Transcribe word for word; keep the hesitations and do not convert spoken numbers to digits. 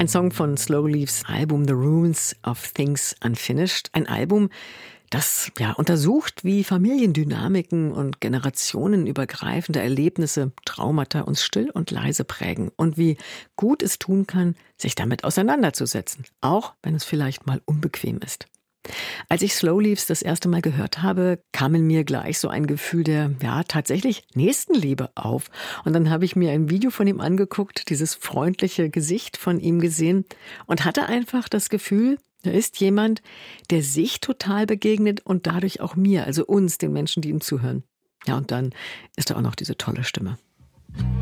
Ein Song von Slow Leaves Album The Ruins of Things Unfinished. Ein Album, das ja untersucht, wie Familiendynamiken und generationenübergreifende Erlebnisse Traumata uns still und leise prägen und wie gut es tun kann, sich damit auseinanderzusetzen, auch wenn es vielleicht mal unbequem ist. Als ich Slow Leaves das erste Mal gehört habe, kam in mir gleich so ein Gefühl der, ja, tatsächlich Nächstenliebe auf. Und dann habe ich mir ein Video von ihm angeguckt, dieses freundliche Gesicht von ihm gesehen und hatte einfach das Gefühl, da ist jemand, der sich total begegnet und dadurch auch mir, also uns, den Menschen, die ihm zuhören. Ja, und dann ist da auch noch diese tolle Stimme.